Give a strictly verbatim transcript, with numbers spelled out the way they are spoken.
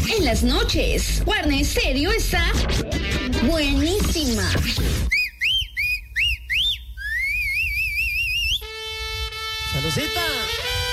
en las noches. Guarne Serio está buenísima. ¡Salucita!